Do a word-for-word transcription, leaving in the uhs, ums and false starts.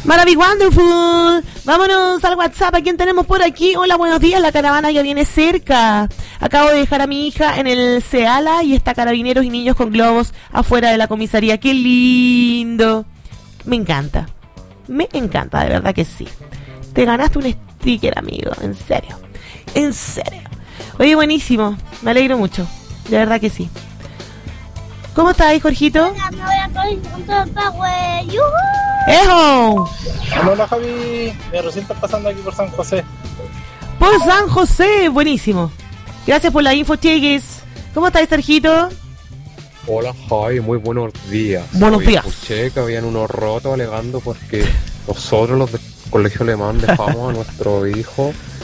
Maravi Wonderful. Vámonos al WhatsApp. ¿A quién tenemos por aquí? Hola, buenos días. La caravana ya viene cerca. Acabo de dejar a mi hija en el Ceala y está carabineros y niños con globos afuera de la comisaría. ¡Qué lindo! Me encanta. Me encanta, de verdad que sí. Te ganaste un sticker, amigo. En serio. En serio. Oye, buenísimo. Me alegro mucho. De verdad que sí. ¿Cómo estás ahí, Jorgito? ¡Ejo! Hola, Javi. Me recién estás pasando aquí por San José. Por San José. Buenísimo. Gracias por la info, cheques. ¿Cómo estás, Sergito? Hola, Javi. Muy buenos días. Buenos Hoy días. Escuché que habían unos rotos alegando porque nosotros, los del colegio alemán, dejamos a nuestro hijo